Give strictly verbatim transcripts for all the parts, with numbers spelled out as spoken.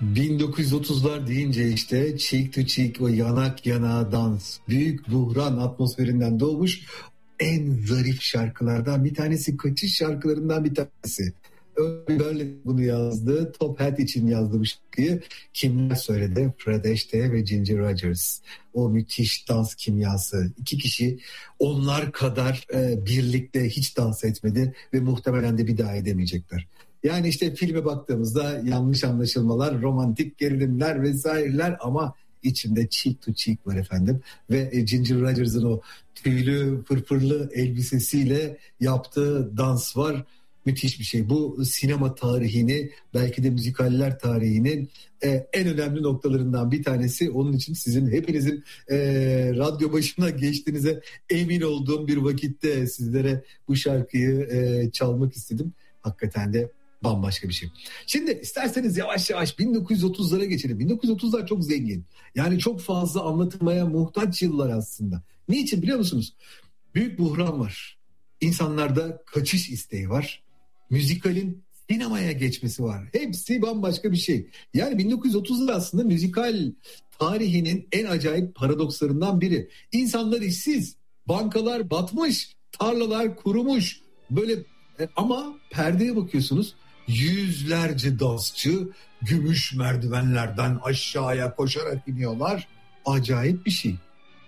bin dokuz yüz otuzlar deyince işte cheek to cheek, o yanak yana dans, büyük buhran atmosferinden doğmuş en zarif şarkılardan bir tanesi, kaçış şarkılarından bir tanesi. Böyle bunu yazdı. Top Hat için yazdı bu şarkıyı. Kimler söyledi? Fred Astaire ve Ginger Rogers. O müthiş dans kimyası. İki kişi onlar kadar e, birlikte hiç dans etmedi ve muhtemelen de bir daha edemeyecekler. Yani işte filme baktığımızda yanlış anlaşılmalar, romantik gerilimler vesaireler ama içinde cheek to cheek var efendim. Ve Ginger Rogers'ın o tüylü fırfırlı elbisesiyle yaptığı dans var. Müthiş bir şey. Bu sinema tarihini, belki de müzikaller tarihinin e, en önemli noktalarından bir tanesi. Onun için sizin hepinizin e, radyo başına geçtiğinize emin olduğum bir vakitte sizlere bu şarkıyı e, çalmak istedim. Hakikaten de bambaşka bir şey. Şimdi isterseniz yavaş yavaş bin dokuz yüz otuzlara geçelim. bin dokuz yüz otuzlar çok zengin. Yani çok fazla anlatılmaya muhtaç yıllar aslında. Niçin biliyor musunuz? Büyük buhran var. İnsanlarda kaçış isteği var. Müzikalin sinemaya geçmesi var. Hepsi bambaşka bir şey. Yani bin dokuz yüz otuzlar aslında müzikal tarihinin en acayip paradokslarından biri. İnsanlar işsiz, bankalar batmış, tarlalar kurumuş. Böyle e, ama perdeye bakıyorsunuz, yüzlerce dansçı gümüş merdivenlerden aşağıya koşarak iniyorlar. Acayip bir şey.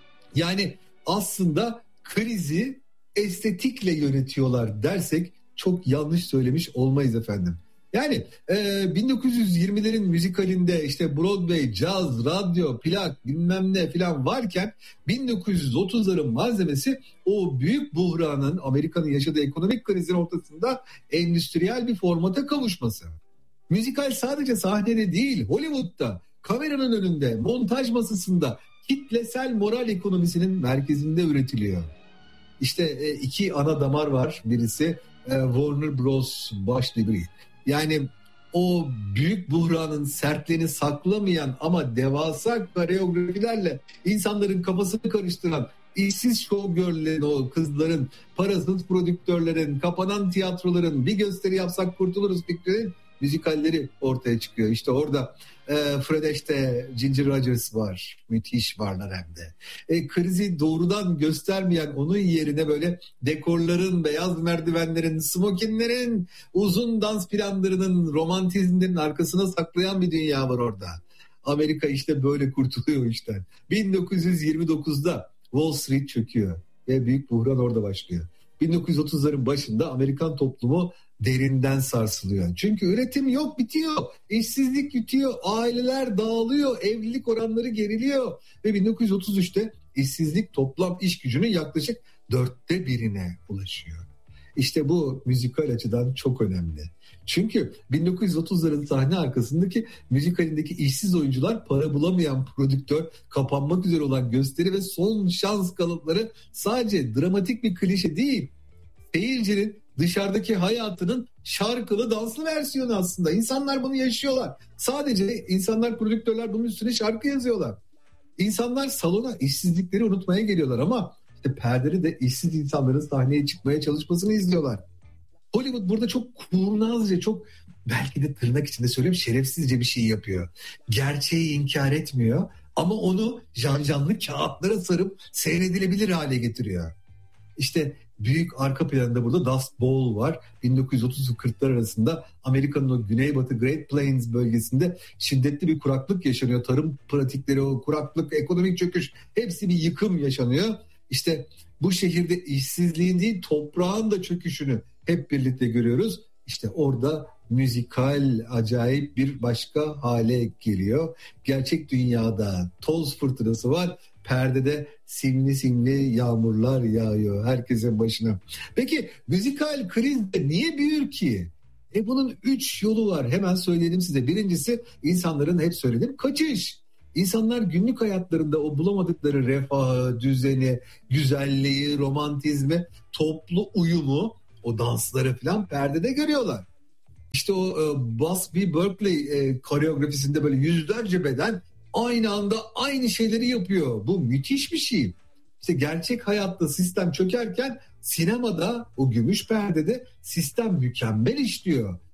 Yani aslında krizi estetikle yönetiyorlar dersek çok yanlış söylemiş olmayız efendim. Yani e, bin dokuz yüz yirmilerin müzikalinde işte Broadway, caz, radyo, plak bilmem ne falan varken bin dokuz yüz otuzların malzemesi o büyük buhranın, Amerika'nın yaşadığı ekonomik krizin ortasında endüstriyel bir formata kavuşması. Müzikal sadece sahnede değil, Hollywood'da, kameranın önünde, montaj masasında kitlesel moral ekonomisinin merkezinde üretiliyor. İşte e, iki ana damar var. Birisi Warner Bros. Başlığı. Yani o büyük buhranın sertliğini saklamayan ama devasa koreografilerle insanların kafasını karıştıran işsiz showgirl'lerin, o kızların, parasız prodüktörlerin, kapanan tiyatroların, bir gösteri yapsak kurtuluruz fikrinin müzikalleri ortaya çıkıyor. İşte orada e, Fred Astaire, Ginger Rogers var. Müthiş varlar hem de. E, krizi doğrudan göstermeyen, onun yerine böyle dekorların, beyaz merdivenlerin, smokinlerin, uzun dans planlarının, romantizmlerin arkasına saklayan bir dünya var orada. Amerika işte böyle kurtuluyor işten. bin dokuz yüz yirmi dokuzda Wall Street çöküyor ve büyük buhran orada başlıyor. bin dokuz yüz otuzların başında Amerikan toplumu derinden sarsılıyor. Çünkü üretim yok, bitiyor. İşsizlik bitiyor, aileler dağılıyor, evlilik oranları geriliyor. Ve bin dokuz yüz otuz üçte işsizlik toplam iş gücünün yaklaşık dörtte birine ulaşıyor. İşte bu müzikal açıdan çok önemli. Çünkü bin dokuz yüz otuzların sahne arkasındaki müzikalindeki işsiz oyuncular, para bulamayan prodüktör, kapanmak üzere olan gösteri ve son şans kalıpları sadece dramatik bir klişe değil. Seyircinin dışarıdaki hayatının şarkılı, danslı versiyonu aslında. İnsanlar bunu yaşıyorlar. Sadece insanlar, prodüktörler bunun üstüne şarkı yazıyorlar. İnsanlar salona işsizlikleri unutmaya geliyorlar ama işte perdede de işsiz insanların sahneye çıkmaya çalışmasını izliyorlar. Hollywood burada çok kurnazca, çok belki de tırnak içinde söyleyeyim şerefsizce bir şey yapıyor. Gerçeği inkar etmiyor ama onu janjanlı kağıtlara sarıp seyredilebilir hale getiriyor. İşte büyük arka planında burada Dust Bowl var. bin dokuz yüz otuz kırklar arasında Amerika'nın o güneybatı Great Plains bölgesinde şiddetli bir kuraklık yaşanıyor. Tarım pratikleri, o kuraklık, ekonomik çöküş, hepsi bir yıkım yaşanıyor. İşte bu şehirde işsizliğin değil, toprağın da çöküşünü hep birlikte görüyoruz. İşte orada müzikal acayip bir başka hale geliyor. Gerçek dünyada toz fırtınası var. Perdede simli simli yağmurlar yağıyor herkesin başına. Peki müzikal kriz niye büyür ki? E bunun üç yolu var. Hemen söyleyelim size. Birincisi, insanların hep söylediğim kaçış. İnsanlar günlük hayatlarında o bulamadıkları refahı, düzeni, güzelliği, romantizmi, toplu uyumu, o dansları falan perdede görüyorlar. İşte o e, Busby Berkeley e, koreografisinde böyle yüzlerce beden aynı anda aynı şeyleri yapıyor. Bu müthiş bir şey. İşte gerçek hayatta sistem çökerken sinemada, o gümüş perdede sistem mükemmel işliyor.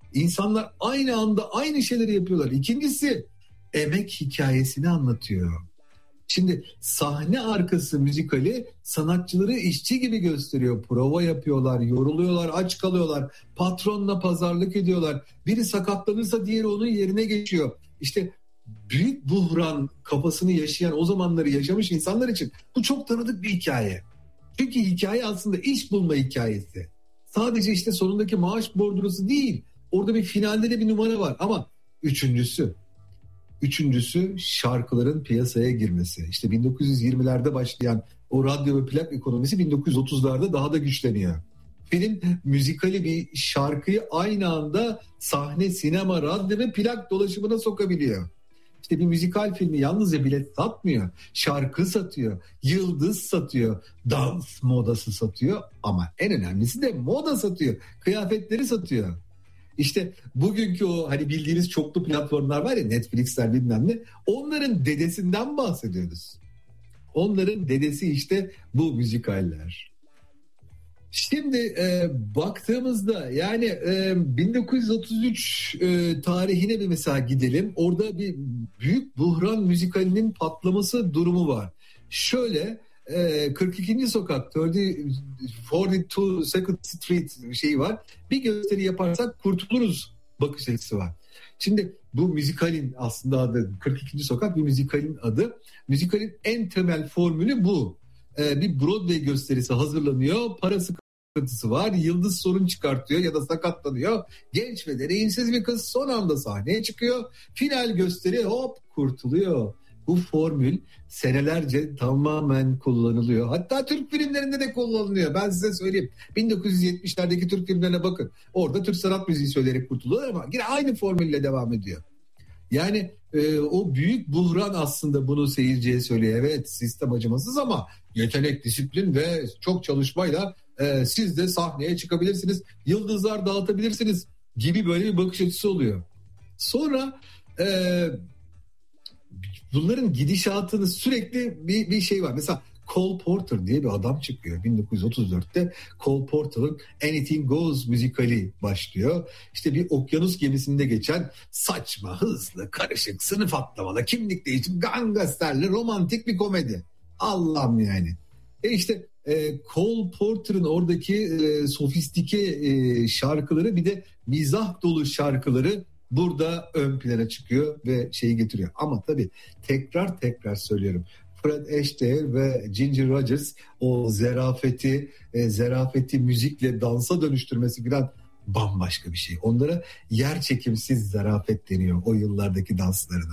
İnsanlar aynı anda aynı şeyleri yapıyorlar. İkincisi, emek hikayesini anlatıyor. Şimdi sahne arkası müzikali sanatçıları işçi gibi gösteriyor. Prova yapıyorlar, yoruluyorlar, aç kalıyorlar. Patronla pazarlık ediyorlar. Biri sakatlanırsa diğeri onun yerine geçiyor. İşte büyük buhran kafasını yaşayan, o zamanları yaşamış insanlar için bu çok tanıdık bir hikaye. Çünkü hikaye aslında iş bulma hikayesi. Sadece işte sonundaki maaş bordrosu değil. Orada bir finalde de bir numara var. Ama üçüncüsü, üçüncüsü şarkıların piyasaya girmesi. İşte bin dokuz yüz yirmilerde başlayan o radyo ve plak ekonomisi bin dokuz yüz otuzlarda daha da güçleniyor. Film müzikali bir şarkıyı aynı anda sahne, sinema, radyo ve plak dolaşımına sokabiliyor. İşte bir müzikal filmi yalnızca bilet satmıyor. Şarkı satıyor, yıldız satıyor, dans modası satıyor ama en önemlisi de moda satıyor. Kıyafetleri satıyor. İşte bugünkü o hani bildiğiniz çoklu platformlar var ya, Netflix'ler bilmem ne, onların dedesinden bahsediyoruz. Onların dedesi işte bu müzikaller. Şimdi e, baktığımızda yani e, bin dokuz yüz otuz üç e, tarihine bir mesela gidelim. Orada bir büyük buhran müzikalinin patlaması durumu var. Şöyle e, kırk ikinci sokak, kırk iki Second Street şeyi var. Bir gösteri yaparsak kurtuluruz bakış açısı var. Şimdi bu müzikalin aslında adı kırk ikinci sokak, bir müzikalin adı. Müzikalin en temel formülü bu. E, bir Broadway gösterisi hazırlanıyor. Parası sıkıntısı var. Yıldız sorun çıkartıyor ya da sakatlanıyor. Genç ve deneyimsiz bir kız son anda sahneye çıkıyor. Final gösteri hop kurtuluyor. Bu formül senelerce tamamen kullanılıyor. Hatta Türk filmlerinde de kullanılıyor. Ben size söyleyeyim. bin dokuz yüz yetmişlerdeki Türk filmlerine bakın. Orada Türk sanat müziği söyleyerek kurtuluyor ama yine aynı formülle devam ediyor. Yani e, o büyük buhran aslında bunu seyirciye söylüyor. Evet, sistem acımasız ama yetenek, disiplin ve çok çalışmayla e, siz de sahneye çıkabilirsiniz. Yıldızlar dağıtabilirsiniz gibi böyle bir bakış açısı oluyor. Sonra e, bunların gidişatını sürekli bir, bir şey var. Mesela Cole Porter diye bir adam çıkıyor. bin dokuz yüz otuz dörtte Cole Porter'ın Anything Goes müzikali başlıyor. İşte bir okyanus gemisinde geçen saçma, hızlı, karışık, sınıf atlamalı, kimlik değişim, gangsterli, romantik bir komedi. Allah'ım yani. E işte e, Cole Porter'ın oradaki e, sofistike e, şarkıları, bir de mizah dolu şarkıları burada ön plana çıkıyor ve şeyi getiriyor. Ama tabii tekrar tekrar söylüyorum. Fred Astaire ve Ginger Rogers o zerafeti, e, zerafeti müzikle dansa dönüştürmesi falan bambaşka bir şey. Onlara yer çekimsiz zarafet deniyor o yıllardaki danslarına.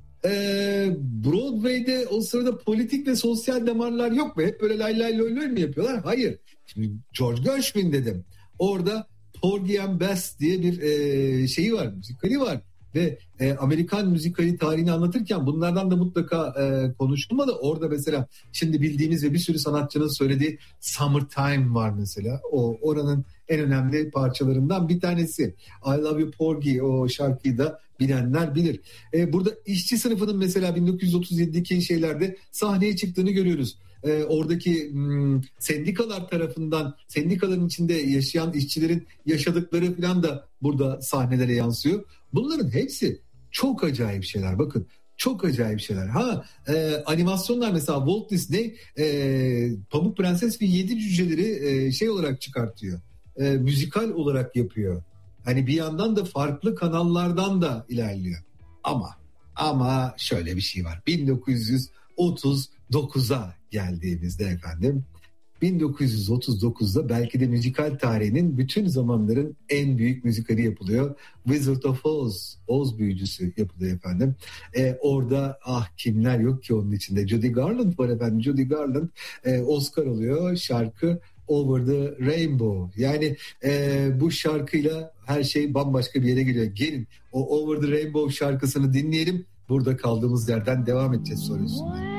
Ee, Broadway'de o sırada politik ve sosyal damarlar yok mu? Hep böyle lay lay loy loy mu yapıyorlar? Hayır. Şimdi George Gershwin dedim. Orada Porgy and Bess diye bir e, şeyi var, müzikali var. Ve e, Amerikan müzikali tarihini anlatırken bunlardan da mutlaka e, konuşulmalı. Orada mesela şimdi bildiğimiz ve bir sürü sanatçının söylediği Summertime var mesela. O oranın en önemli parçalarından bir tanesi. I Love You Porgy, o şarkıyı da bilenler bilir. E, burada işçi sınıfının mesela bin dokuz yüz otuz yedideki şeylerde sahneye çıktığını görüyoruz. E, oradaki m, sendikalar tarafından, sendikaların içinde yaşayan işçilerin yaşadıkları falan da burada sahnelere yansıyor. Bunların hepsi çok acayip şeyler. Bakın, çok acayip şeyler. Ha e, animasyonlar mesela Walt Disney e, Pamuk Prenses ve Yedi Cüceleri e, şey olarak çıkartıyor. E, müzikal olarak yapıyor. Hani bir yandan da farklı kanallardan da ilerliyor. Ama ama şöyle bir şey var. bin dokuz yüz otuz dokuza geldiğimizde efendim, bin dokuz yüz otuz dokuzda belki de müzikal tarihinin bütün zamanların en büyük müzikali yapılıyor. Wizard of Oz, Oz Büyücüsü yapılıyor efendim. Ee, orada ah kimler yok ki onun içinde. Judy Garland var efendim. Judy Garland e, Oscar alıyor. Şarkı Over the Rainbow. Yani e, bu şarkıyla her şey bambaşka bir yere geliyor. Gelin o Over the Rainbow şarkısını dinleyelim. Burada kaldığımız yerden devam edeceğiz sonrasında.